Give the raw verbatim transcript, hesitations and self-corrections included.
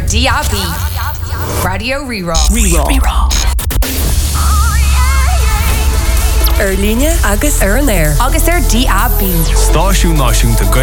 D A B. Radio Rerá. Rerá. Ar líne agus ar an air. Agus ar D A B. Stáisiún náisiúnta